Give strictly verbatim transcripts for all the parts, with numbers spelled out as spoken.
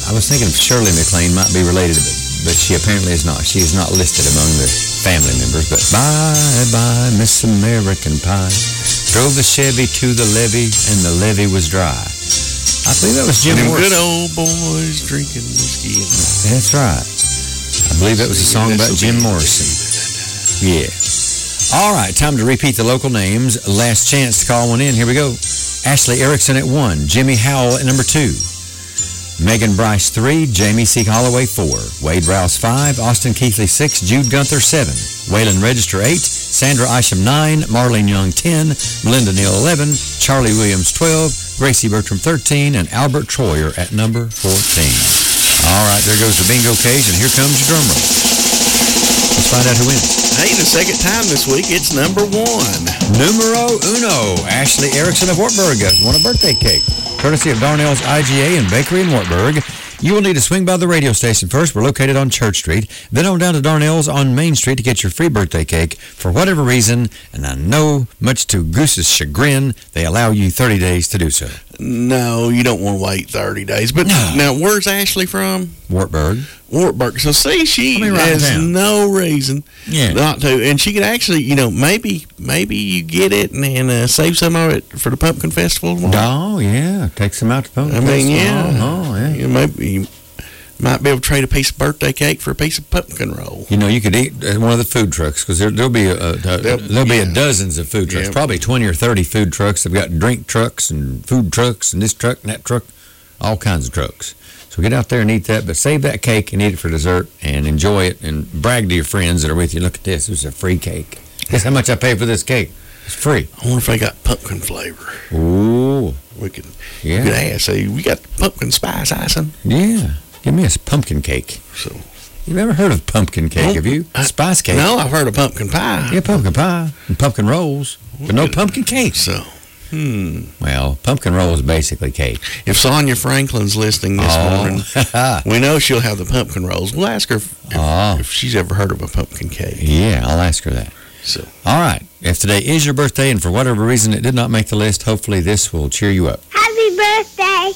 I was thinking Shirley MacLaine might be related, but, but she apparently is not. She is not listed among the family members. But bye-bye, Miss American Pie. Drove the Chevy to the levee, and the levee was dry. I believe that was Jim Them Morrison. good old boys drinking whiskey. And That's right. I believe that was a song about Jim Morrison. Yeah. All right, time to repeat the local names. Last chance to call one in. Here we go. Ashley Erickson at one. Jimmy Howell at number two. Megan Bryce, three. Jamie C. Holloway, four. Wade Rouse, five. Austin Keithley, six. Jude Gunther, seven. Waylon Register, eight. Sandra Isham, nine. Marlene Young, ten. Melinda Neal, eleven. Charlie Williams, twelve. Gracie Bertram, thirteen. And Albert Troyer at number fourteen. All right, there goes the bingo cage, and here comes your drum roll. Let's find out who wins. hey, the second time this week, it's number one. Numero uno. Ashley Erickson of Wartburg won a birthday cake, courtesy of Darnell's I G A and Bakery in Wartburg. You will need to swing by the radio station first. We're located on Church Street. Then on down to Darnell's on Main Street to get your free birthday cake. For whatever reason, and I know much to Goose's chagrin, they allow you thirty days to do so. No, you don't want to wait thirty days. But no. Now, where's Ashley from? Wartburg. Wartburg. So, see, she has down. no reason yeah. not to. And she could actually, you know, maybe maybe you get it and, and uh, save some of it for the Pumpkin Festival tomorrow. Oh, yeah. Take some out to Pumpkin I mean, Festival. yeah. Oh, yeah. You maybe you might be able to trade a piece of birthday cake for a piece of pumpkin roll. You know, you could eat at one of the food trucks, because there, there'll be a, a, there'll, there'll yeah. be a dozens of food trucks, yeah. probably twenty or thirty food trucks. They've got drink trucks and food trucks and this truck and that truck, all kinds of trucks. So get out there and eat that, but save that cake and eat it for dessert and enjoy it and brag to your friends that are with you. Look at this. This is a free cake. Guess how much I paid for this cake? It's free. I wonder if they got pumpkin flavor. Ooh. We could, yeah. we could ask. Say, we got pumpkin spice icing? Yeah. Give me a pumpkin cake. So, you've ever heard of pumpkin cake, have you? I, Spice cake. No, I've heard of pumpkin pie. Yeah, pumpkin pie and pumpkin rolls, but no pumpkin cake. So, hmm. Well, pumpkin roll is basically cake. If Sonia Franklin's listening this oh. morning, we know she'll have the pumpkin rolls. We'll ask her if, oh. if she's ever heard of a pumpkin cake. Yeah, I'll ask her that. So, all right. If today is your birthday and for whatever reason it did not make the list, hopefully this will cheer you up. Happy birthday.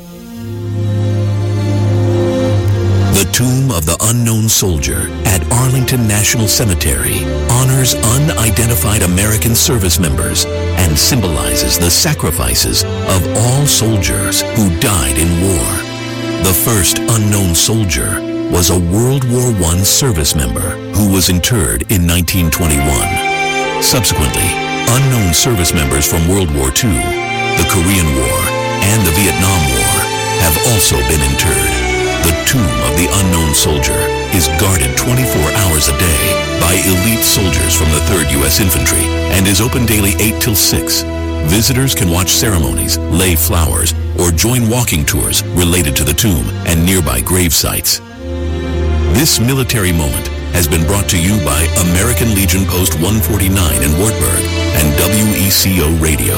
The Tomb of the Unknown Soldier at Arlington National Cemetery honors unidentified American service members and symbolizes the sacrifices of all soldiers who died in war. The first unknown soldier was a World War One service member who was interred in nineteen twenty-one. Subsequently, unknown service members from World War Two, the Korean War, and the Vietnam War have also been interred. The Tomb of the Unknown Soldier is guarded twenty-four hours a day by elite soldiers from the third U S Infantry and is open daily eight till six. Visitors can watch ceremonies, lay flowers, or join walking tours related to the tomb and nearby grave sites. This military moment has been brought to you by American Legion Post one forty-nine in Wartburg and W E C O Radio.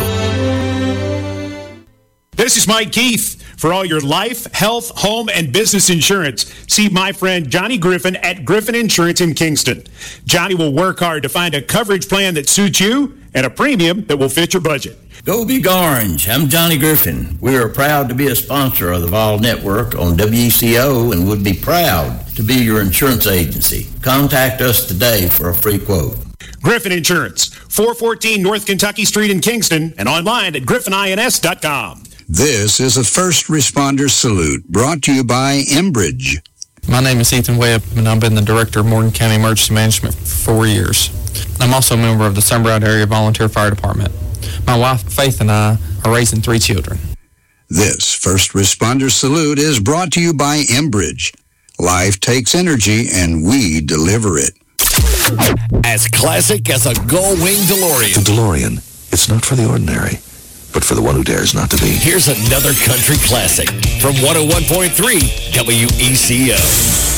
This is Mike Keith. For all your life, health, home, and business insurance, see my friend Johnny Griffin at Griffin Insurance in Kingston. Johnny will work hard to find a coverage plan that suits you and a premium that will fit your budget. Go Big Orange. I'm Johnny Griffin. We are proud to be a sponsor of the Vol Network on W E C O and would be proud to be your insurance agency. Contact us today for a free quote. Griffin Insurance, four fourteen North Kentucky Street in Kingston, and online at griffin ins dot com. This is a First Responder Salute brought to you by Enbridge. My name is Ethan Webb, and I've been the Director of Morgan County Emergency Management for four years. I'm also a member of the Sunbright Area Volunteer Fire Department. My wife, Faith, and I are raising three children. This First Responder Salute is brought to you by Enbridge. Life takes energy, and we deliver it. As classic as a Gullwing DeLorean. The DeLorean, it's not for the ordinary, but for the one who dares not to be. Here's another country classic from one oh one point three W E C O.